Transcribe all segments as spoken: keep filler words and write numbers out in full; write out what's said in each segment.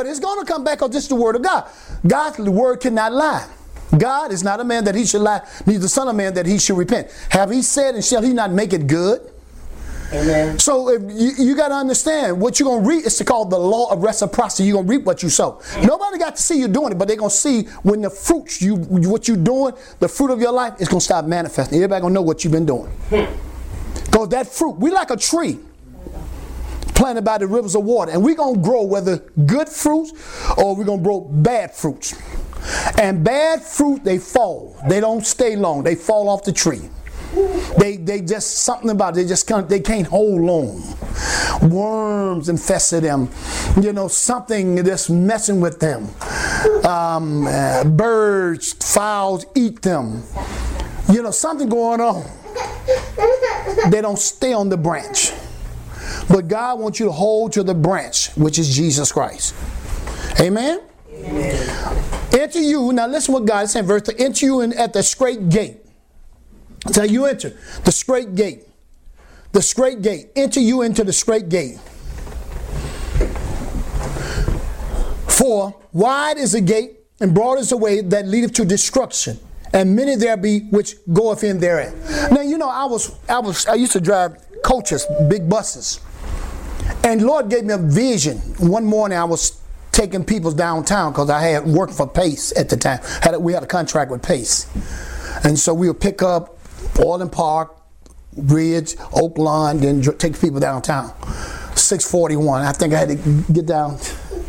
it's going to come back because this is the word of God. God's word cannot lie. God is not a man that he should lie, neither the son of man that he should repent. Have he said, and shall he not make it good? Amen. So if you, you got to understand what you're going to reap is called the law of reciprocity. You're going to reap what you sow. Nobody got to see you doing it, but they're going to see when the fruits, you what you're doing, the fruit of your life is going to start manifesting. Everybody going to know what you've been doing. Because that fruit, we like a tree planted by the rivers of water, and we're going to grow whether good fruits or we're going to grow bad fruits. And bad fruit, they fall. They don't stay long. They fall off the tree. They they just something about it. They just can't, they can't hold on. Worms infested them. You know, something that's messing with them. Um, uh, birds, fowls eat them. You know, something going on. They don't stay on the branch. But God wants you to hold to the branch, which is Jesus Christ. Amen? Amen. Enter you, now listen what God is saying, verse, to enter you in at the straight gate. So you enter the straight gate. The straight gate. Enter you into the straight gate. For wide is the gate, and broad is the way that leadeth to destruction, and many there be which goeth in therein. Now you know I was I was I used to drive coaches, big buses. And Lord gave me a vision. One morning I was taking people downtown because I had worked for Pace at the time. Had a, we had a contract with Pace. And so we would pick up Orland Park, Ridge, Oak Lawn, then take people downtown. six forty-one. I think I had to get down.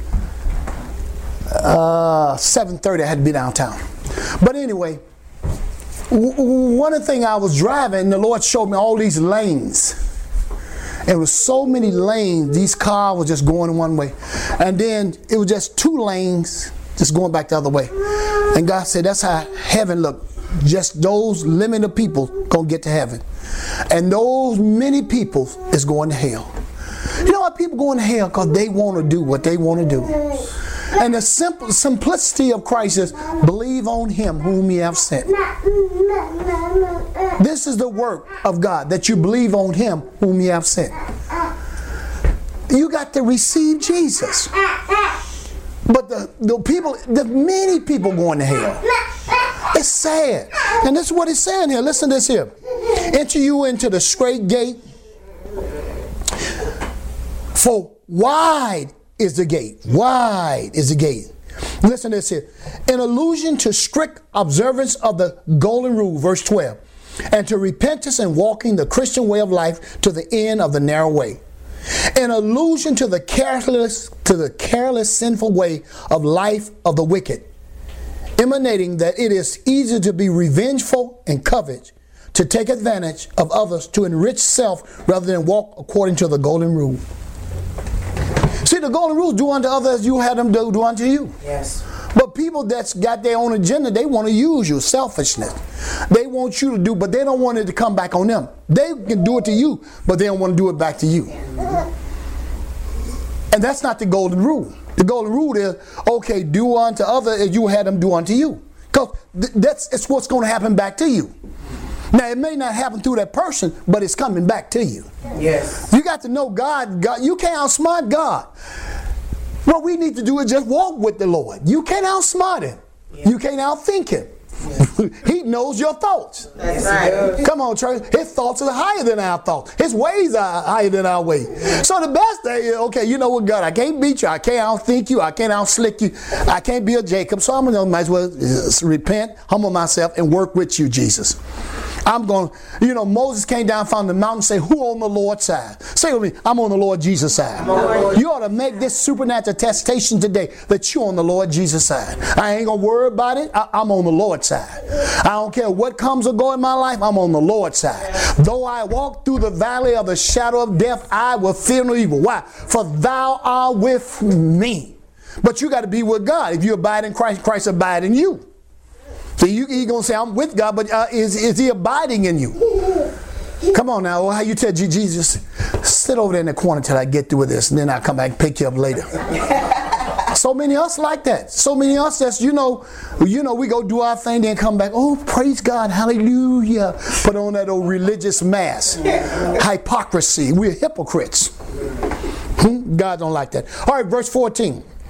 Uh, seven thirty I had to be downtown. But anyway, w- one of the things I was driving, the Lord showed me all these lanes. It was so many lanes, these cars were just going one way. And then it was just two lanes just going back the other way. And God said, that's how heaven looked. Just those limited people gonna get to heaven. And those many people is going to hell. You know why people going to hell? Because they want to do what they want to do. And the simple simplicity of Christ is believe on him whom he have sent. This is the work of God, that you believe on him whom he have sent. You got to receive Jesus. But the, the people, the many people going to hell. It's sad. And this is what it's saying here. Listen to this here. Enter you into the straight gate. For wide is the gate. Wide is the gate. Listen to this here. In allusion to strict observance of the golden rule, verse twelve, and to repentance and walking the Christian way of life to the end of the narrow way. In allusion to the careless, to the careless, sinful way of life of the wicked, emanating that it is easy to be revengeful and covet, to take advantage of others, to enrich self rather than walk according to the golden rule. See, the golden rule, do unto others as you had them do, do unto you. Yes. But people that's got their own agenda, they want to use you, selfishness. They want you to do, but they don't want it to come back on them. They can do it to you, but they don't want to do it back to you. And that's not the golden rule. The golden rule is, okay, do unto others as you had them do unto you. Because th- that's it's what's going to happen back to you. Now, it may not happen through that person, but it's coming back to you. Yes. You got to know God. God, you can't outsmart God. What we need to do is just walk with the Lord. You can't outsmart him. Yeah. You can't outthink him. Yeah. He knows your thoughts. That's right. Come on, church. His thoughts are higher than our thoughts. His ways are higher than our ways. So the best thing is, okay, you know what, God, I can't beat you. I can't outthink you. I can't outslick you. I can't be a Jacob. So I'm going to might as well repent, humble myself, and work with you, Jesus. I'm going, you know, Moses came down from the mountain and said, who on the Lord's side? Say with me, I'm on the Lord Jesus' side. Lord. You ought to make this supernatural attestation today that you're on the Lord Jesus' side. I ain't going to worry about it. I, I'm on the Lord's side. I don't care what comes or go in my life. I'm on the Lord's side. Though I walk through the valley of the shadow of death, I will fear no evil. Why? For thou art with me. But you got to be with God. If you abide in Christ, Christ abide in you. So you, you're going to say, I'm with God, but uh, is, is he abiding in you? Come on now. How you tell Jesus, sit over there in the corner till I get through with this, and then I'll come back and pick you up later. So many of us like that. So many of us that's, you know, you know, we go do our thing, then come back. Oh, praise God. Hallelujah. Put on that old religious mask. Hypocrisy. We're hypocrites. Hmm? God don't like that. All right, verse fourteen.